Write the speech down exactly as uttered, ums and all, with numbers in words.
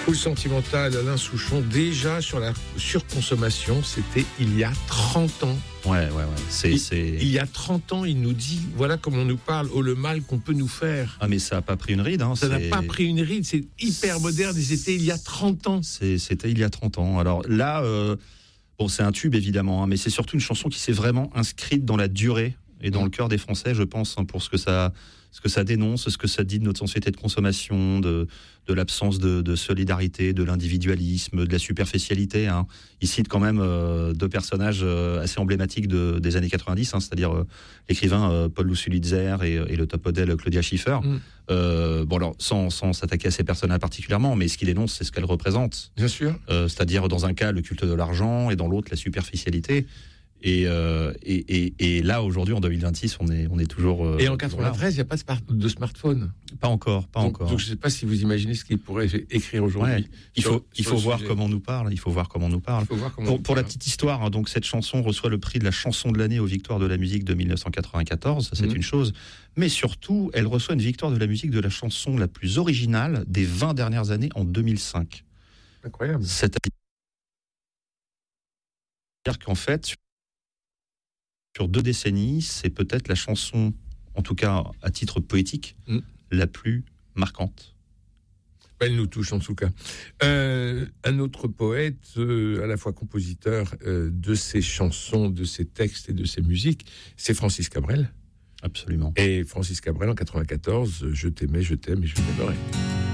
Full Sentimental, Alain Souchon, déjà sur la surconsommation, c'était il y a trente ans. Ouais, ouais, ouais. C'est, il, c'est... il y a trente ans, il nous dit, voilà comment on nous parle, oh le mal qu'on peut nous faire. Ah mais ça n'a pas pris une ride. Hein, ça c'est... n'a pas pris une ride, c'est hyper moderne et c'était il y a trente ans. C'est, c'était il y a trente ans. Alors là, euh, bon, c'est un tube évidemment, hein, mais c'est surtout une chanson qui s'est vraiment inscrite dans la durée et dans mmh. le cœur des Français, je pense, hein, pour ce que ça... ce que ça dénonce, ce que ça dit de notre société de consommation, de, de l'absence de, de solidarité, de l'individualisme, de la superficialité. Hein. Il cite quand même euh, deux personnages euh, assez emblématiques de, des années quatre-vingt-dix, hein, c'est-à-dire euh, l'écrivain euh, Paul Lussulitzer et, et le top modèle Claudia Schiffer. Mm. Euh, bon alors, sans, sans s'attaquer à ces personnages particulièrement, mais ce qu'il dénonce, c'est ce qu'elles représentent. Bien sûr. Euh, c'est-à-dire, dans un cas, le culte de l'argent et dans l'autre, la superficialité. Et, euh, et, et, et là, aujourd'hui, en deux mille vingt-six, on est, on est toujours... Euh, et en quatre-vingt-treize, il n'y a pas de, smart- de smartphone. Pas encore, pas donc, encore. Donc, je ne sais pas si vous imaginez ce qu'il pourrait écrire aujourd'hui. Ouais. Il sur, faut, il sur faut voir sujet. comment on nous parle. Il faut voir comment on nous parle. Comment pour, on pour la petite histoire, hein, donc cette chanson reçoit le prix de la chanson de l'année aux Victoires de la musique de dix-neuf cent quatre-vingt-quatorze. Ça, c'est mmh. une chose. Mais surtout, elle reçoit une victoire de la musique de la chanson la plus originale des vingt dernières années en deux mille cinq. Incroyable. C'est-à-dire qu'en fait, sur deux décennies, c'est peut-être la chanson, en tout cas à titre poétique, mmh. la plus marquante. Elle nous touche en tout cas. Euh, un autre poète, euh, à la fois compositeur euh, de ses chansons, de ses textes et de ses musiques, c'est Francis Cabrel. Absolument. Et Francis Cabrel en quatre-vingt-quatorze, je t'aimais, je t'aime et je t'aimerai.